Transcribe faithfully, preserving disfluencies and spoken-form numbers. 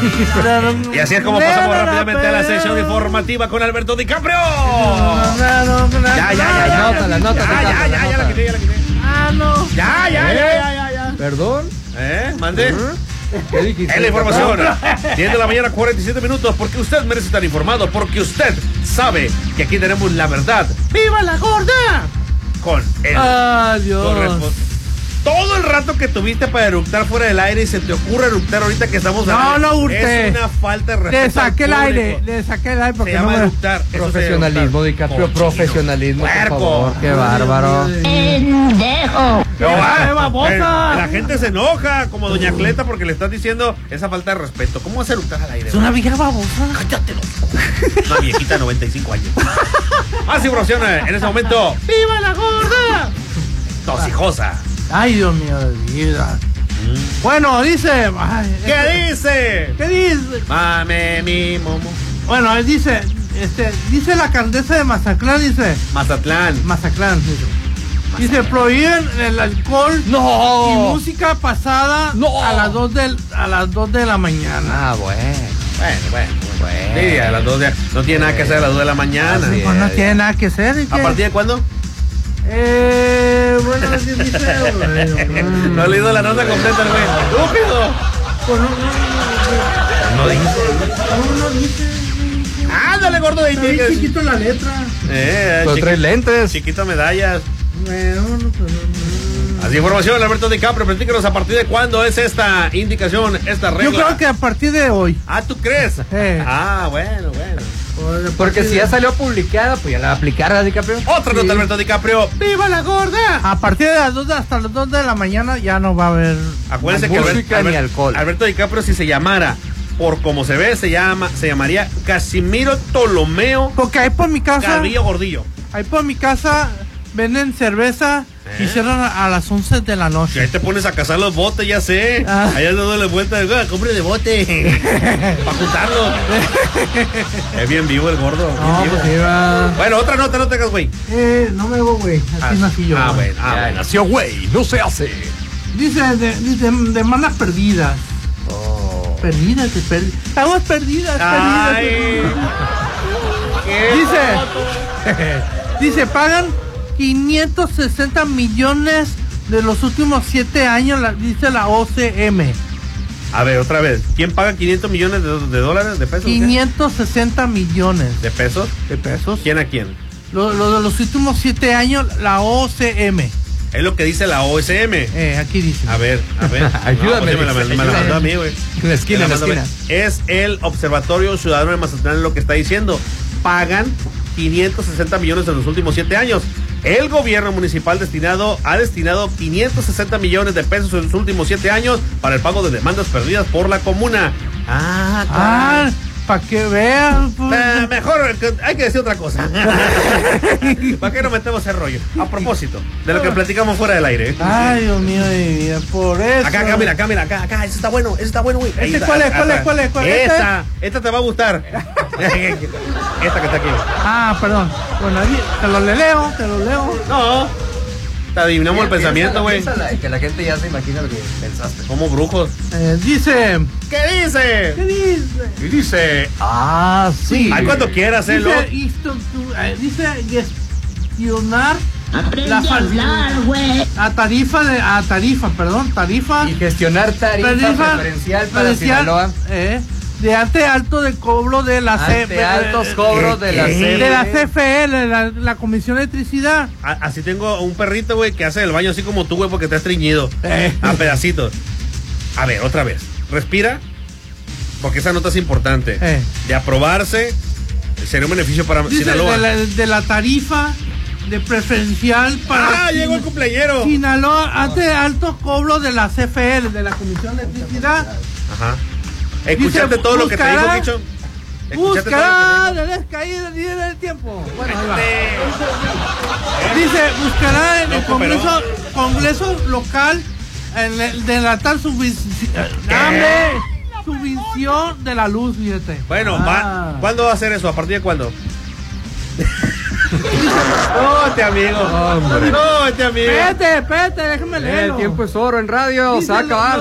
Y así es como pasamos rápidamente a la sesión informativa con Alberto DiCaprio. Ya, ya, ya, ya. Anótala, anótala. Ya, ya, ya, ya la quité, ya la quité. Ah, no. Ya, ya, ya, ya, ya, ya. ¿Perdón? ¿Eh? ¿Mande? ¿Qué dijiste? En la información, diez de la mañana, cuarenta y siete minutos, porque usted merece estar informado, porque usted sabe que aquí tenemos la verdad. ¡Viva la gorda! Con el... Adiós. Todo el rato que tuviste para eructar fuera del aire y se te ocurre eructar ahorita que estamos No, al aire, no hurté. es una falta de respeto. Le saqué el al aire, público. le saqué el aire porque Se no llama me... eructar. Eso Profesionalismo, se DiCaprio, llama profesionalismo, por Puerco. favor. Qué bárbaro. ¡Pendejo! No, ah, ¡Qué babosa! eh, la gente se enoja, como doña Cleta, porque le estás diciendo esa falta de respeto. ¿Cómo vas a eructar al aire? Es una vieja babosa. Cállate, no. Una viejita de noventa y cinco años. Más información eh, en ese momento. ¡Viva la gorda! Tosijosa. Ay, Dios mío de vida. Mm. Bueno, dice... Ay, ¿Qué este- dice? ¿Qué dice? Mame, mi, momo. Bueno, él dice... Este, dice la alcaldesa de Mazatlán, dice... Mazatlán. Mazatlán, dice. Dice, prohíben el alcohol ¡No! y música pasada No. a las dos del, a las dos de la mañana. Ah, bueno. Bueno, bueno, Bueno. Sí, a las dos de, no tiene nada que hacer a las dos de la mañana. Así Pues no es. tiene nada que hacer. ¿y ¿A qué? partir de cuándo? Eh, bueno, ¿qué dice? No he leído la nota completa, güey. ¡Estúpido! Pues no, no, No dice. no, no, no dice. Ándale, gordo de Está bien chiquito la letra. Eh, Pero chiqui- trae lentes. chiquito medallas. Bueno, no, pues no, no. Así información, Alberto DiCaprio, platícanos a partir de cuándo es esta indicación, esta regla. Yo creo que a partir de hoy. Ah, ¿tú crees? Eh. Ah, bueno, bueno. Pues, a Porque partir si de- ya salió publicada, pues ya la va a aplicar, ¿verdad, DiCaprio? Otra nota, Alberto DiCaprio. ¡Viva la gorda! A partir de las dos hasta las dos de la mañana ya no va a haber. Acuérdense Ni que Albert- música ni Albert- alcohol. Alberto DiCaprio, si se llamara por como se ve, se llama, se llamaría Casimiro Ptolomeo Porque ahí por mi casa. Carrillo Gordillo. Ahí por mi casa venden cerveza y ¿Eh? cierran a, a las once de la Que noche. ahí te pones a cazar los botes, ya sé. Ah. Allá dándole vuelta de "Ah, compre de bote. Para juntarlo. Es bien vivo el gordo. bien No, vivo. pues iba. Bueno, otra nota, no te hagas, güey. Eh, no me hago, güey. Así nací yo. Ah, güey. bueno, ah, Ya bueno. nació, güey, no se hace. Dice, de, dice, de malas perdidas. Oh. Perdidas, de perdidas. Estamos perdidas, perdidas. Ay. Qué Dice, dice, pagan quinientos sesenta millones de los últimos siete años, la- dice la O C M. A ver, otra vez. ¿Quién paga quinientos millones de, de dólares, de pesos? ¿Qué? quinientos sesenta millones ¿De pesos? de pesos. ¿Quién a quién? Lo, lo de los últimos siete años, la O C M. Es lo que dice la O S M. Eh, aquí dice. A ver, a ver. Ayúdame, No, pues me la, me la ayúdame. mandó a mí, güey. En la esquina, Me en la mandó a esquina. mí. Es el Observatorio Ciudadano de Mazatlán lo que está diciendo. Pagan quinientos sesenta millones en los últimos siete años. El gobierno municipal destinado ha destinado quinientos sesenta millones de pesos en los últimos siete años para el pago de demandas perdidas por la comuna. Ah, Ah, para que vean. pues. Eh, mejor que- hay que decir otra cosa. ¿Para qué nos metemos ese rollo? A propósito de lo que platicamos fuera del aire. Ay, Dios mío de mi vida, por eso. Acá, acá, mira, acá, mira, acá, acá, ese está bueno, ese está bueno, güey. Ahí ¿Este está, cuál es, acá, cuál es, acá. cuál es, cuál es? Esta, esta te va a gustar. Esta que está aquí. Ah, perdón. Bueno, ahí, te lo leo, te lo leo. No, te adivinamos el pensamiento, güey. Piénsala, Que la gente ya se imagina lo que pensaste. Como brujos. Eh, dice. ¿Qué dice? ¿Qué dice? Y dice, Ah, sí. ay, cuando quieras, hacerlo. Dice, instru- eh, dice gestionar Aprende la a fal- hablar, güey. a tarifa de a tarifa, perdón, tarifa Y gestionar tarifa, tarifa preferencial para preferencial, Sinaloa. eh, de arte alto de cobro de la C- Ante altos eh, cobros de la ¿Qué? C F E. de la C F L, la, la Comisión de Electricidad. A- Así tengo un perrito, güey, que hace el baño así como tú, güey, porque te has estreñido. Eh. A pedacitos. A ver, otra vez. Respira. Porque esa nota es importante. Eh. De aprobarse, sería un beneficio para Dice Sinaloa. de la, de la tarifa de preferencial para ¡Ah, Sin- llegó el cumpleañero! Sinaloa ante alto cobro de la C F L, de la Comisión de Electricidad. Ajá. ¿Escuchaste todo lo que te dijo, buscará- Kicho? ¿Escuchaste todo lo Buscará que te de descaída ni del tiempo. Bueno, ahí dijo? va. Dice, buscará en el No cooperó. Congreso, Congreso local en el, delatar su visión su visión de la luz, fíjate. Bueno, Ah. va, ¿cuándo va a hacer eso? ¿A partir de cuándo? No, este amigo. Hombre. No, este amigo. Espérate, espérate, déjame Eh, leerlo. el tiempo es oro en radio, Dice se va a acabar.